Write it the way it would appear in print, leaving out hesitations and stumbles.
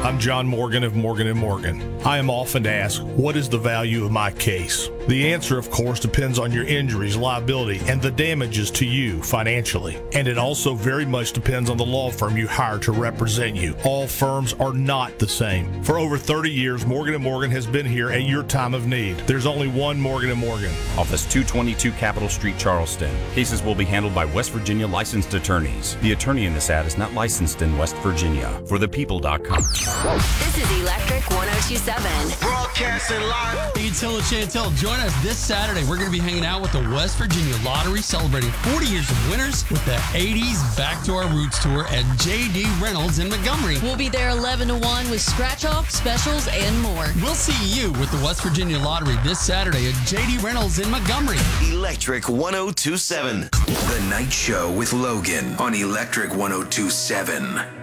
I'm John Morgan of Morgan & Morgan. I am often asked, what is the value of my case? The answer, of course, depends on your injuries, liability, and the damages to you financially. And it also very much depends on the law firm you hire to represent you. All firms are not the same. For over 30 years, Morgan & Morgan has been here at your time of need. There's only one Morgan & Morgan. Office 222 Capitol Street, Charleston. Cases will be handled by West Virginia licensed attorneys. The attorney in this ad is not licensed in West Virginia. ForThePeople.com. This is Electric 102.7. Broadcasting live. Hey, Till and Chantel, join us this Saturday. We're going to be hanging out with the West Virginia Lottery, celebrating 40 years of winners with the 80s Back to Our Roots Tour at J.D. Reynolds in Montgomery. We'll be there 11 to 1 with scratch-off, specials, and more. We'll see you with the West Virginia Lottery this Saturday at J.D. Reynolds in Montgomery. Electric 102.7. The Night Show with Logan on Electric 102.7.